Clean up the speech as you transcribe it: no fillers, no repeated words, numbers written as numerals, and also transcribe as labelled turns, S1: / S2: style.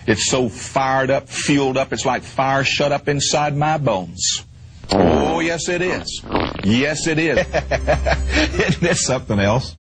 S1: It's so fired up, fueled up, it's like fire shut up inside my bones. Oh, yes, it is. Yes, it is.
S2: Isn't that something else?